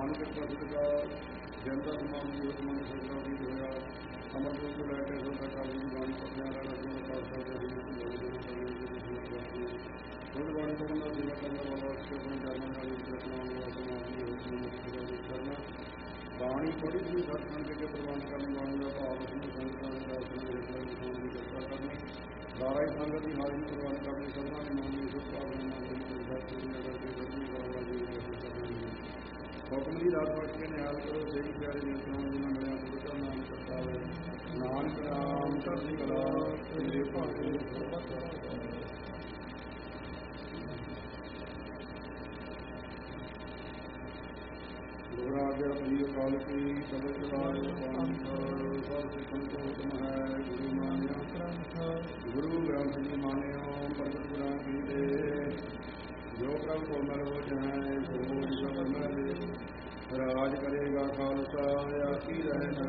ਨਾਨਕ ਕਿਰਪਾ ਸਤਿਕਾਰ ਜਨਤਾ ਸਮਾਨ ਦੀ ਹੁਕਮ ਸੋਚਣਾ ਵੀ ਹੋਇਆ ਅਮਰਜੋਤ ਤੋਂ ਲੈ ਕੇ ਸੋਚਾ ਕਾਬੂ ਦੀ ਬਾਣੀ ਪੱਤਿਆਂ ਦਾ ਰਸਮ ਖਾਲਸਾ ਦੇ ਖੁਦ ਬਾਣੀ ਪੜ੍ਹਨ ਦਾ ਸੇਵਾ ਕਰਨ ਵਾਲਾ ਆਪਣੇ ਜਨਮ ਨਾਲ ਕਰਨਾ ਬਾਣੀ ਪੜ੍ਹੀ ਹੋਈ ਸਤਿਸੰਗ ਕੇ ਪ੍ਰਵਾਨ ਕਰਨ ਬਾਣੀ ਦਾ ਭਾਵ ਉਸਨੂੰ ਸੰਗਤਾਂ ਦੇ ਦਰਸ਼ਨ ਦੀ ਕਿਰਪਾ ਕਰਨੀ ਦਾਰਾ ਸੰਗਤ ਦੀ ਹਾਜ਼ਰੀ ਪ੍ਰਵਾਨ ਕਰਨੀ ਸਭਨਾਂ ਦੀ ਮੰਨਣੀ ਸੁਖ ਭਾਵਨਾ ਮੰਨਣੀ ਹੁਕਮ ਦੀ ਰਾਤ ਵੜ ਕੇ ਨਿਹਾਲ ਕਰੋ ਸਹੀ ਪਿਆਰੇ ਨਿਯੰਤਰਣ ਜਿਹਨਾਂ ਮਿਲਿਆ ਗੁਰੂ ਦਾ ਨਾਮ ਕਰਤਾ ਹੈ ਨਾਨਕ ਨਾਮ ਚੜ੍ਹਦੀ ਕਲਾ ਤੇਰੇ ਭਾਣੇ ਗੁਰੂ ਪਲੀ ਅਕਾਲ ਕੀ ਸਬਰ ਚਲਾਏ ਸਭ ਸਿੱਖਣ ਤੋਂ ਹੁਕਮ ਹੈ ਗੁਰੂ ਮਾਨਿਆ ਗੁਰੂ ਗ੍ਰੰਥ ਜੀ ਮਾਨਿਓ ਪ੍ਰਗਟ ਗੁਰਾਂ ਕੀ ਦੇ ਜੋ ਪ੍ਰਭ ਕੋ ਮਲ ਹੋ ਜਾਏ ਸੋ ਸਭ ਮਲ ਰਾਜ ਕਰੇਗਾ ਖਾਲਸਾ ਆਕੀ ਰਹਿ